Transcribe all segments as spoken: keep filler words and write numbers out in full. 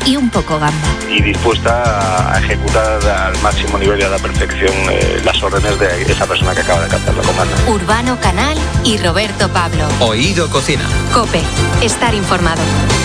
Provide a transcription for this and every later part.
y un poco gamba. Y dispuesta a ejecutar al máximo nivel y a la perfección eh, las órdenes de esa persona que acaba de captar la comanda. Urbano Canal y Roberto Pablo. Oído Cocina. COPE. Estar informado.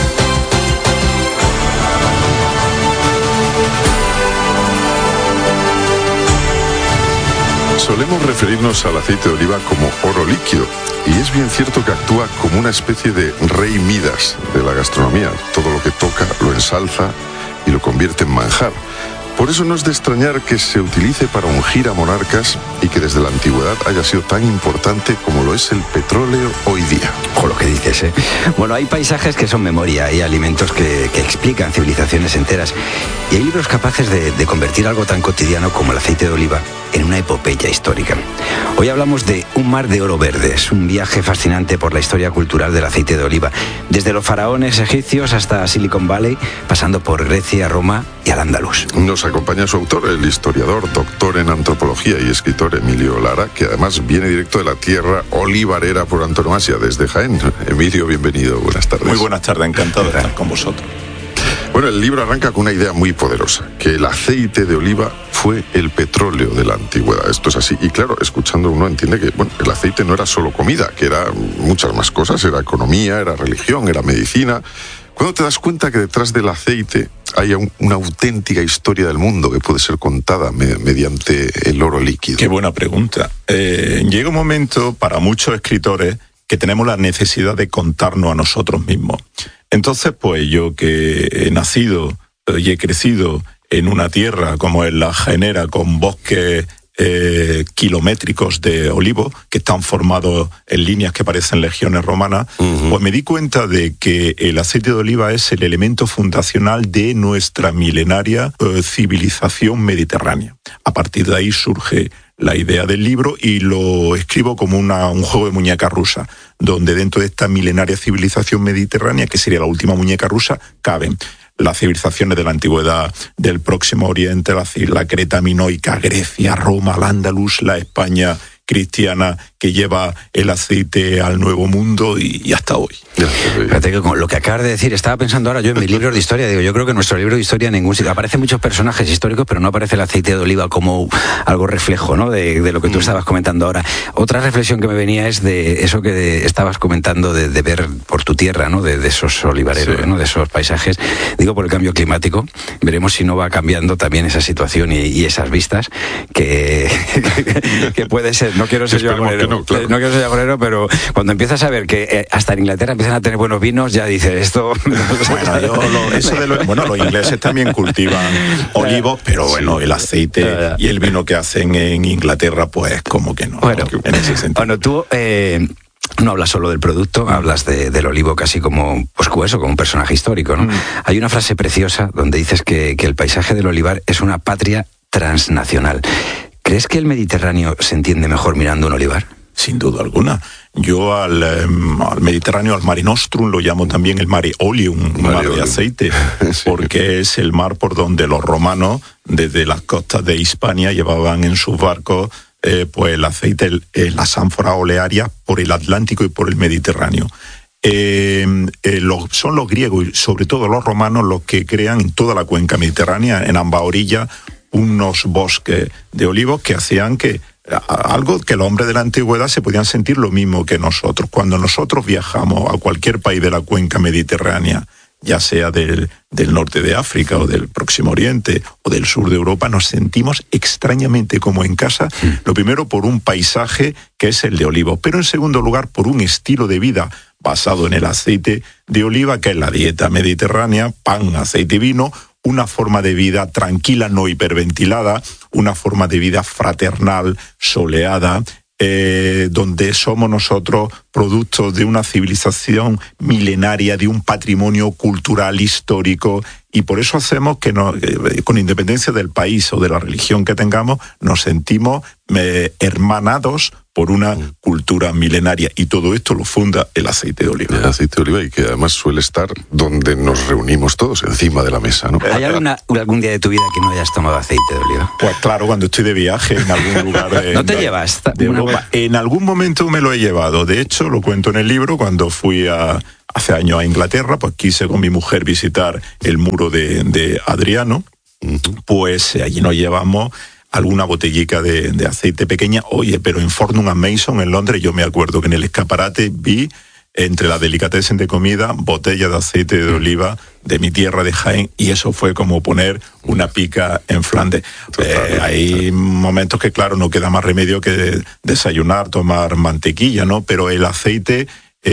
Solemos referirnos al aceite de oliva como oro líquido, y es bien cierto que actúa como una especie de rey Midas de la gastronomía. Todo lo que toca lo ensalza y lo convierte en manjar. Por eso no es de extrañar que se utilice para ungir a monarcas y que desde la antigüedad haya sido tan importante como lo es el petróleo hoy día. Ojo lo que dices, ¿eh? Bueno, hay paisajes que son memoria, hay alimentos que, que explican civilizaciones enteras, y hay libros capaces de, de convertir algo tan cotidiano como el aceite de oliva en una epopeya histórica. Hoy hablamos de Un mar de oro verde. Es un viaje fascinante por la historia cultural del aceite de oliva, desde los faraones egipcios hasta Silicon Valley, pasando por Grecia, Roma y al Andaluz. Nos acompaña su autor, el historiador, doctor en antropología y escritor Emilio Lara, que además viene directo de la tierra olivarera por antonomasia, desde Jaén. Emilio, bienvenido, buenas tardes. Muy buenas tardes, encantado de estar con vosotros. Bueno, el libro arranca con una idea muy poderosa, que el aceite de oliva fue el petróleo de la antigüedad. Esto es así. Y claro, escuchando uno entiende que bueno, el aceite no era solo comida, que era muchas más cosas, era economía, era religión, era medicina. ¿Cuándo te das cuenta que detrás del aceite hay un, una auténtica historia del mundo que puede ser contada me, mediante el oro líquido? Qué buena pregunta. Eh, llega un momento para muchos escritores que tenemos la necesidad de contarnos a nosotros mismos. Entonces, pues yo que he nacido y he crecido en una tierra como es la Jaenera, con bosques eh, kilométricos de olivos que están formados en líneas que parecen legiones romanas, uh-huh. pues me di cuenta de que el aceite de oliva es el elemento fundacional de nuestra milenaria eh, civilización mediterránea. A partir de ahí surge la idea del libro y lo escribo como una, un juego de muñeca rusa, donde dentro de esta milenaria civilización mediterránea, que sería la última muñeca rusa, caben las civilizaciones de la antigüedad, del Próximo Oriente, la, la Creta minoica, Grecia, Roma, la Andaluz, la España cristiana que lleva el aceite al Nuevo Mundo y, y hasta hoy. Fíjate que con lo que acabas de decir, estaba pensando ahora yo en mis libros de historia, digo, yo creo que en nuestro libro de historia en ningún sitio aparecen muchos personajes históricos, pero no aparece el aceite de oliva como algo reflejo, ¿no? de, de lo que tú estabas comentando ahora. Otra reflexión que me venía es de eso que estabas comentando de, de ver por tu tierra, ¿no? de, de esos olivareros, sí. ¿no? de esos paisajes. Digo, por el cambio climático, veremos si no va cambiando también esa situación y, y esas vistas que, que, que puede ser. No quiero ser yo agorero, no, claro. no quiero ser agorero, pero cuando empiezas a ver que eh, hasta en Inglaterra empiezan a tener buenos vinos, ya dices esto. Bueno, yo lo, eso de lo, bueno, los ingleses también cultivan olivos, pero bueno, el aceite y el vino que hacen en Inglaterra, pues como que no. Bueno, ¿no? En ese sentido. Bueno, tú eh, no hablas solo del producto, hablas de, del olivo casi como, pues como eso, como un personaje histórico, ¿no? Mm. Hay una frase preciosa donde dices que, que el paisaje del olivar es una patria transnacional. ¿Crees que el Mediterráneo se entiende mejor mirando un olivar? Sin duda alguna. Yo al, eh, al Mediterráneo, al Mare Nostrum, lo llamo también el Mare Oleum, un mar de aceite, sí. porque es el mar por donde los romanos, desde las costas de Hispania, llevaban en sus barcos eh, pues el aceite, el, eh, las ánforas olearias por el Atlántico y por el Mediterráneo. Eh, eh, lo, son los griegos y sobre todo los romanos los que crean en toda la cuenca mediterránea, en ambas orillas, unos bosques de olivos que hacían que algo que los hombres de la antigüedad se podían sentir lo mismo que nosotros. Cuando nosotros viajamos a cualquier país de la cuenca mediterránea, ya sea del, del norte de África o del Próximo Oriente o del sur de Europa, nos sentimos extrañamente como en casa, mm. lo primero por un paisaje que es el de olivos, pero en segundo lugar por un estilo de vida basado en el aceite de oliva, que es la dieta mediterránea, pan, aceite y vino, una forma de vida tranquila, no hiperventilada, una forma de vida fraternal, soleada, eh, donde somos nosotros productos de una civilización milenaria, de un patrimonio cultural, histórico, y por eso hacemos que, nos, eh, con independencia del país o de la religión que tengamos, nos sentimos eh, hermanados por una cultura milenaria, y todo esto lo funda el aceite de oliva. El aceite de oliva, y que además suele estar donde nos reunimos todos, encima de la mesa, ¿no? ¿Hay alguna, algún día de tu vida que no hayas tomado aceite de oliva? Pues claro, cuando estoy de viaje en algún lugar de, ¿No te de, llevas? De Europa. En algún momento me lo he llevado. De hecho, lo cuento en el libro, cuando fui a, hace años a Inglaterra, pues quise con mi mujer visitar el muro de, de Adriano, uh-huh. pues allí nos llevamos alguna botellica de, de aceite pequeña. Oye, pero en Fortnum and Mason en Londres yo me acuerdo que en el escaparate vi entre la delicatessen de comida, botella de aceite de oliva de mi tierra de Jaén, y eso fue como poner una pica en Flandes. Eh, hay momentos que, claro, no queda más remedio que desayunar, tomar mantequilla, ¿no? Pero el aceite,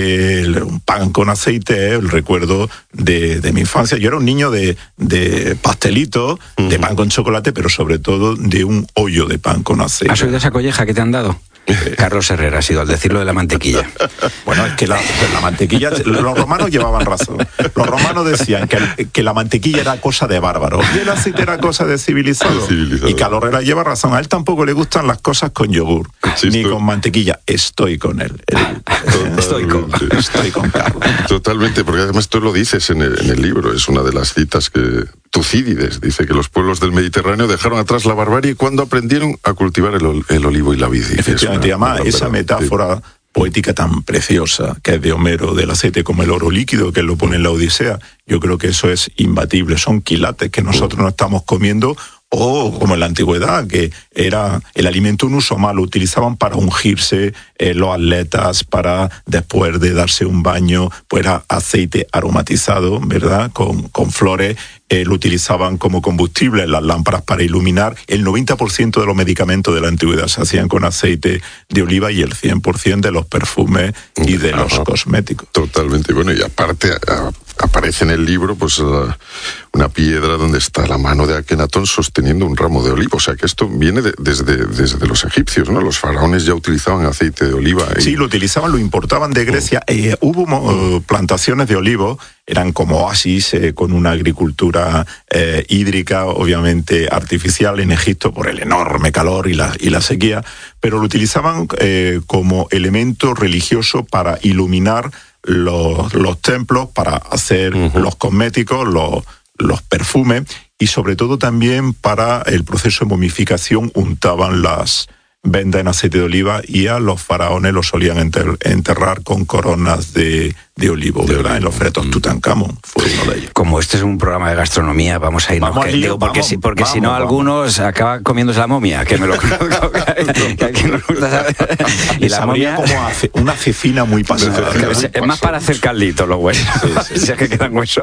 el, un pan con aceite es el recuerdo de, de mi infancia. Yo era un niño de, de pastelitos, uh-huh. de pan con chocolate, pero sobre todo de un hoyo de pan con aceite. ¿Has oído esa colleja que te han dado? Carlos Herrera ha sido al decirlo de la mantequilla. Bueno, es que la, la mantequilla, los romanos llevaban razón. Los romanos decían que, que la mantequilla era cosa de bárbaros y el aceite era cosa de civilizado. civilizado. Y Carlos Herrera lleva razón. A él tampoco le gustan las cosas con yogur, sí, ni estoy... con mantequilla. Estoy con él. él estoy, con, estoy con Carlos. Totalmente, porque además tú lo dices en el, en el libro. Es una de las citas que Tucídides dice que los pueblos del Mediterráneo dejaron atrás la barbarie cuando aprendieron a cultivar el, el olivo y la vid. Efectivamente, y además esa metáfora sí. poética tan preciosa que es de Homero, del aceite como el oro líquido, que él lo pone en la Odisea, yo creo que eso es imbatible. Son quilates que nosotros no estamos comiendo, o como en la antigüedad, que era el alimento un uso malo, utilizaban para ungirse eh, los atletas, para después de darse un baño, pues era aceite aromatizado, ¿verdad?, con, con flores. Eh, lo utilizaban como combustible en las lámparas para iluminar. El noventa por ciento de los medicamentos de la antigüedad se hacían con aceite de oliva y el cien por ciento de los perfumes y de Ajá. los cosméticos. Totalmente. Bueno, y aparte a, aparece en el libro pues uh, una piedra donde está la mano de Akenatón sosteniendo un ramo de olivo. O sea que esto viene de, desde, desde los egipcios, ¿no? Los faraones ya utilizaban aceite de oliva. Y... Sí, lo utilizaban, lo importaban de Grecia. Oh. Eh, hubo uh, plantaciones de olivo, eran como oasis eh, con una agricultura eh, hídrica, obviamente artificial en Egipto por el enorme calor y la, y la sequía, pero lo utilizaban eh, como elemento religioso para iluminar los, los templos, para hacer uh-huh. los cosméticos, los, los perfumes, y sobre todo también para el proceso de momificación untaban las vendas en aceite de oliva, y a los faraones los solían enter, enterrar con coronas de, de olivo, de ¿verdad? En los féretros. Tutankamón fue uno de ellos. Como este es un programa de gastronomía, vamos a irnos. Vamos que, lío, digo, porque vamos, si, porque vamos, si no, vamos. Algunos acaban comiéndose la momia, que me lo conozco. que, que aquí nos gusta saber. Y la momia como hace, una cecina muy pasada. Es, es más para hacer caldito los huesos. Sí, sí. Si es que quedan huesos.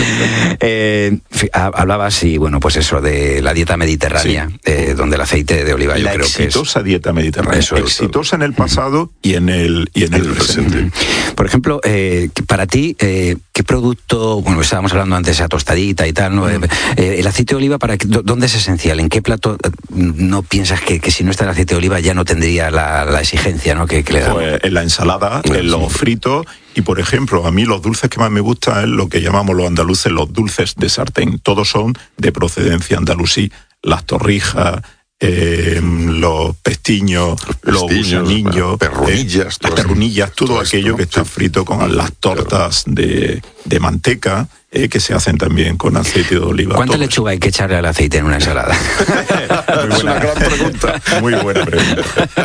eh, hablabas, y bueno, pues eso, de la dieta mediterránea, sí. eh, donde el aceite de oliva, la yo creo que es dieta mediterránea, eso, exitosa en el pasado y en el y en el, el presente. presente. Por ejemplo, eh, para ti, eh, ¿qué producto, bueno, estábamos hablando antes de la tostadita y tal, ¿no? Mm. Eh, el aceite de oliva, ¿para dónde es esencial? ¿En qué plato no piensas que, que si no está el aceite de oliva ya no tendría la, la exigencia, ¿no? que, que le da? Pues en la ensalada, en los fritos, y por ejemplo, a mí los dulces que más me gustan es lo que llamamos los andaluces los dulces de sartén. Todos son de procedencia andalusí. Las torrijas, Eh, los pestiños, los, los gusanillos, perrunillas, eh, las perrunillas, todo aquello que está frito con las tortas de, de manteca, eh, que se hacen también con aceite de oliva. ¿Cuánta lechuga hay que echarle al aceite en una ensalada? Muy buena, es una gran pregunta. Muy buena pregunta.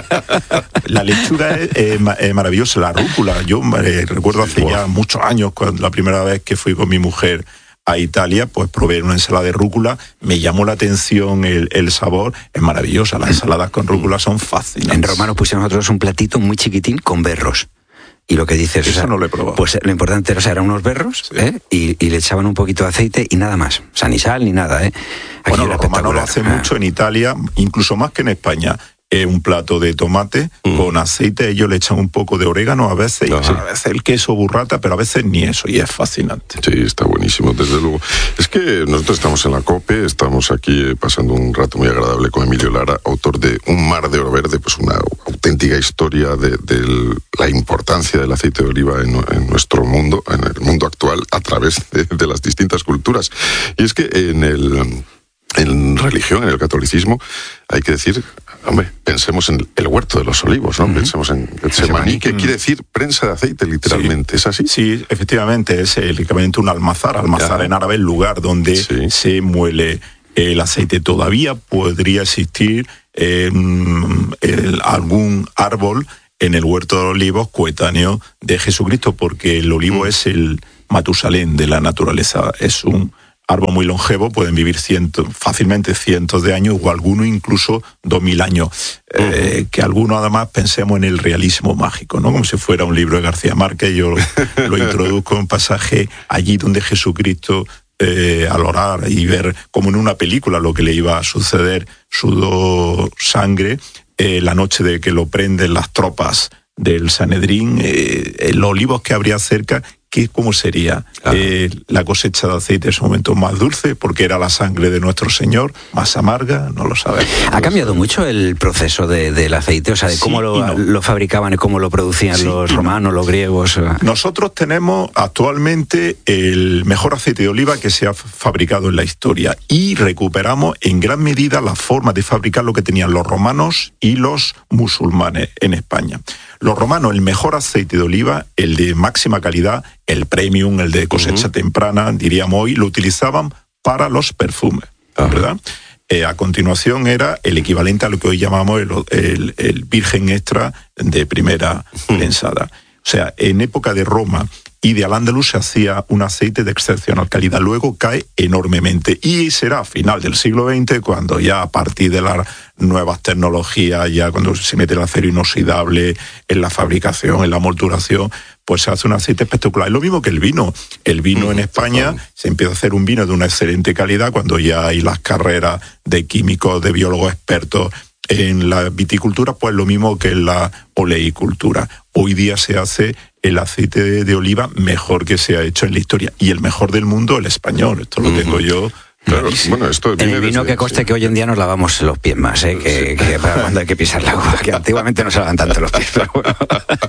La lechuga es eh, eh, maravillosa, la rúcula. Yo eh, recuerdo hace wow. ya muchos años, cuando la primera vez que fui con mi mujer a Italia, pues probé una ensalada de rúcula, me llamó la atención el, el sabor, es maravillosa, las ensaladas con rúcula son fascinantes. En Roma nos pusieron nosotros un platito muy chiquitín con berros. Y lo que dices, eso o sea, no lo he probado. Pues lo importante era, o sea, eran unos berros, sí. ¿eh? y, y le echaban un poquito de aceite y nada más. O sea, ni sal ni nada, ¿eh? Aquí bueno, los romanos lo hacen ah. mucho en Italia, incluso más que en España. Eh, un plato de tomate mm. con aceite, ellos le echan un poco de orégano a veces, no, y sí. a veces el queso burrata, pero a veces ni eso, y es fascinante. Sí, está buenísimo, desde luego. Es que nosotros estamos en la COPE, estamos aquí pasando un rato muy agradable con Emilio Lara, autor de Un mar de oro verde, pues una auténtica historia de, de la importancia del aceite de oliva en, en nuestro mundo, en el mundo actual, a través de, de las distintas culturas. Y es que en el... En religión, en el catolicismo, hay que decir, hombre, pensemos en el huerto de los olivos, ¿no? Uh-huh. Pensemos en Getsemaní, que uh-huh. quiere decir prensa de aceite, literalmente. Sí. ¿Es así? Sí, efectivamente, es el equivalente a un almazar. Almazar ya. En árabe, el lugar donde sí. se muele el aceite. Todavía podría existir eh, el, algún árbol en el huerto de los olivos coetáneo de Jesucristo, porque el olivo mm. es el Matusalén de la naturaleza, es un árbol muy longevo, pueden vivir cientos, fácilmente cientos de años, o algunos incluso dos mil años. Uh-huh. Eh, que algunos además pensemos en el realismo mágico, ¿no? Como si fuera un libro de García Márquez. Yo lo, lo introduzco en un pasaje allí donde Jesucristo, eh, al orar y ver como en una película lo que le iba a suceder, sudó sangre, eh, la noche de que lo prenden las tropas del Sanedrín, eh, los olivos que habría cerca, que ¿cómo sería? Claro. Eh, la cosecha de aceite en ese momento más dulce, porque era la sangre de nuestro Señor, más amarga, no lo sabemos. ¿Ha cambiado mucho el proceso de, del aceite? O sea, de sí cómo lo, no. lo fabricaban y cómo lo producían sí los romanos, no. los griegos. Nosotros tenemos actualmente el mejor aceite de oliva que se ha fabricado en la historia, y recuperamos en gran medida la forma de fabricar lo que tenían los romanos y los musulmanes en España. Los romanos, el mejor aceite de oliva, el de máxima calidad, el premium, el de cosecha uh-huh. temprana, diríamos hoy, lo utilizaban para los perfumes, uh-huh. ¿verdad? Eh, a continuación era el equivalente a lo que hoy llamamos el, el, el virgen extra de primera uh-huh. prensada. O sea, en época de Roma y de Al-Ándalus se hacía un aceite de excepcional calidad. Luego cae enormemente, y será a final del siglo veinte cuando ya a partir de las nuevas tecnologías, ya cuando se mete el acero inoxidable en la fabricación, en la molduración, pues se hace un aceite espectacular. Es lo mismo que el vino. El vino mm, en España total. Se empieza a hacer un vino de una excelente calidad cuando ya hay las carreras de químicos, de biólogos expertos en la viticultura, pues lo mismo que en la oleicultura. Hoy día se hace el aceite de, de oliva mejor que se ha hecho en la historia, y el mejor del mundo, el español. Esto lo tengo yo. Claro, bueno, esto en el vino desde, que conste sí. que hoy en día nos lavamos los pies más, ¿eh? que, sí. que para cuando hay que pisar la uva, que antiguamente no se lavan tanto los pies. Pero bueno.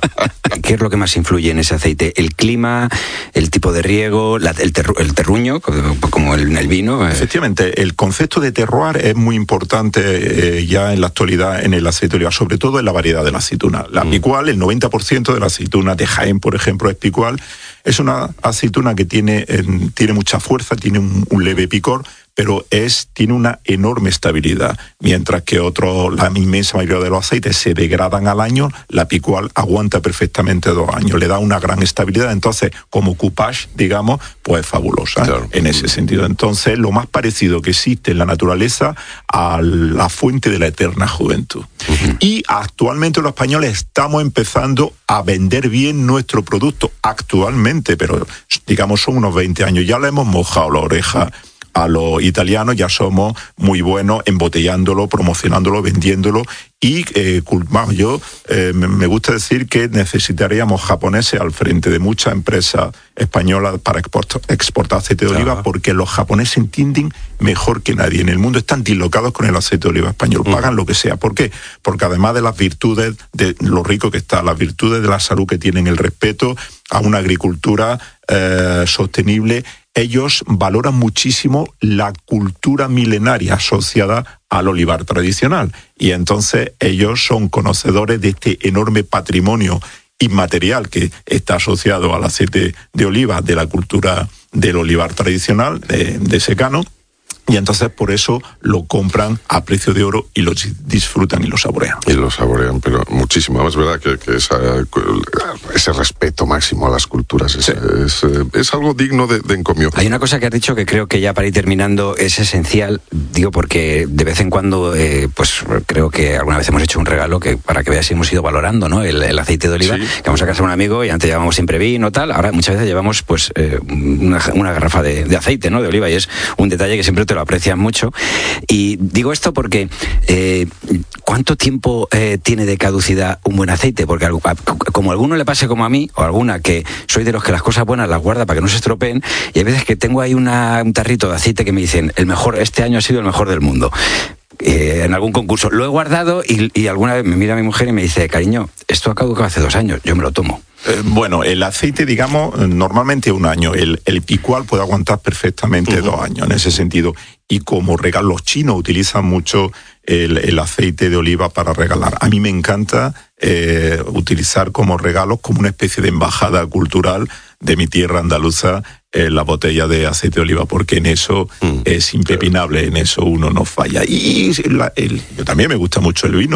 ¿Qué es lo que más influye en ese aceite? ¿El clima, el tipo de riego, la, el, terru, el terruño, como el, el vino? Efectivamente, el concepto de terroir es muy importante eh, ya en la actualidad en el aceite de oliva, sobre todo en la variedad de la aceituna. La mm. picual, el noventa por ciento de la aceituna de Jaén, por ejemplo, es picual. Es una aceituna que tiene, eh, tiene mucha fuerza, tiene un, un leve picor, pero es, tiene una enorme estabilidad. Mientras que otros, la inmensa mayoría de los aceites se degradan al año, la picual aguanta perfectamente dos años, le da una gran estabilidad. Entonces, como coupage, digamos, pues es fabulosa, claro. en ese sentido. Entonces, lo más parecido que existe en la naturaleza a la fuente de la eterna juventud. Uh-huh. Y actualmente los españoles estamos empezando a vender bien nuestro producto, actualmente, pero digamos son unos veinte años, ya le hemos mojado la oreja a los italianos, ya somos muy buenos embotellándolo, promocionándolo, vendiéndolo, y eh, yo eh, me gusta decir que necesitaríamos japoneses al frente de muchas empresas españolas para exportar, exportar aceite de oliva, porque los japoneses entienden mejor que nadie en el mundo, están dislocados con el aceite de oliva español, pagan lo que sea. ¿Por qué? Porque además de las virtudes, de lo rico que está, las virtudes de la salud que tienen, el respeto a una agricultura eh, sostenible, ellos valoran muchísimo la cultura milenaria asociada al olivar tradicional, y entonces ellos son conocedores de este enorme patrimonio inmaterial que está asociado al aceite de oliva, de la cultura del olivar tradicional de, de secano. Y entonces por eso lo compran a precio de oro y lo disfrutan y lo saborean. Y lo saborean, pero muchísimo. Es verdad que, que esa, ese respeto máximo a las culturas es, sí. es, es algo digno de, de encomio. Hay una cosa que has dicho que creo que ya para ir terminando es esencial, digo porque de vez en cuando, eh, pues creo que alguna vez hemos hecho un regalo que para que veas si hemos ido valorando, ¿no? El, el aceite de oliva, sí. que vamos a casa de un amigo y antes llevábamos siempre vino, tal, ahora muchas veces llevamos pues eh, una, una garrafa de, de aceite, ¿no? De oliva, y es un detalle que siempre te lo aprecian mucho. Y digo esto porque eh, ¿cuánto tiempo eh, tiene de caducidad un buen aceite? Porque como a alguno le pase como a mí, o a alguna que soy de los que las cosas buenas las guarda para que no se estropeen, y hay veces que tengo ahí una, un tarrito de aceite que me dicen, el mejor, este año ha sido el mejor del mundo. Eh, en algún concurso. Lo he guardado y, y alguna vez me mira mi mujer y me dice, cariño, esto ha caducado hace dos años, yo me lo tomo. Eh, bueno, el aceite, digamos, normalmente un año. El, el picual puede aguantar perfectamente uh-huh. dos años en ese sentido. Y como regalo, los chinos utilizan mucho el, el aceite de oliva para regalar. A mí me encanta eh, utilizar como regalos, como una especie de embajada cultural de mi tierra andaluza, eh, la botella de aceite de oliva, porque en eso mm, es impepinable, claro. en eso uno no falla. Y la, el, yo también me gusta mucho el vino.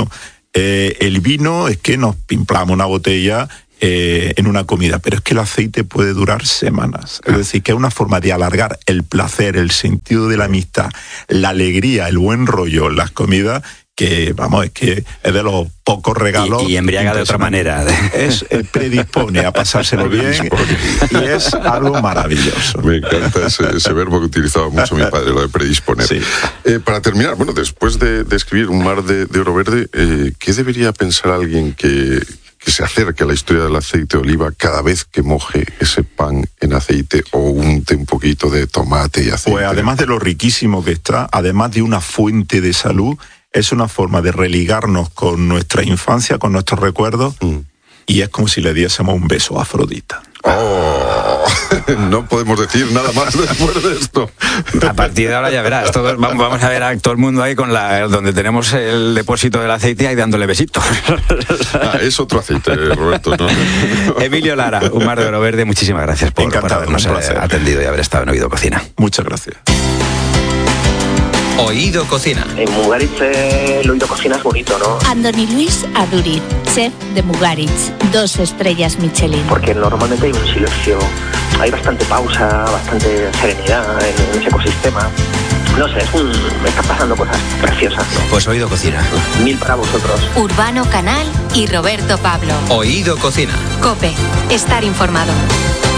Eh, el vino es que nos pimplamos una botella eh, en una comida, pero es que el aceite puede durar semanas. Es decir, que es una forma de alargar el placer, el sentido de la amistad, la alegría, el buen rollo en las comidas, que vamos, es que es de los pocos regalos. Y, y embriaga de otra manera. Es, es predispone a pasárselo bien y es algo maravilloso. Me encanta ese, ese verbo que utilizaba mucho mi padre, lo de predisponer. Sí. Eh, para terminar, bueno, después de, de escribir Un mar de, de oro verde, eh, ¿qué debería pensar alguien que, que se acerque a la historia del aceite de oliva cada vez que moje ese pan en aceite o unte un poquito de tomate y aceite? Pues además de lo riquísimo que está, además de una fuente de salud, es una forma de religarnos con nuestra infancia, con nuestros recuerdos, mm. y es como si le diésemos un beso a Afrodita. Oh, no podemos decir nada más después de esto. A partir de ahora ya verás, todos, vamos a ver a todo el mundo ahí con la donde tenemos el depósito del aceite ahí dándole besitos. Ah, es otro aceite, Roberto, ¿no? Emilio Lara, Un mar de oro verde, muchísimas gracias por, por habernos atendido y haber estado en Oído Cocina. Muchas gracias. Oído Cocina. En Mugaritz eh, el Oído Cocina es bonito, ¿no? Andoni Luis Aduriz, chef de Mugaritz, dos estrellas Michelin. Porque normalmente hay un silencio, hay bastante pausa, bastante serenidad en, en ese ecosistema. No sé, es un, me están pasando cosas preciosas, ¿no? Pues Oído Cocina. Mil para vosotros. Urbano Canal y Roberto Pablo. Oído Cocina. COPE, estar informado.